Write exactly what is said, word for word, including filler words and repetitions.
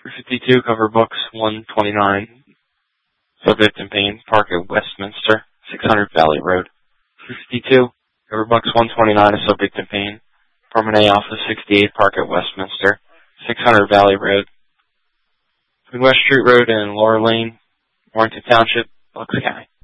three fifty-two, cover books one twenty-nine, subject in pain, park at Westminster, six hundred Valley Road. three fifty-two, cover books one twenty-nine, a subject in pain, Permanent Office sixty-eight, park at Westminster, six hundred Valley Road. Between West Street Road and Laura Lane, Warrington Township, Bucks County.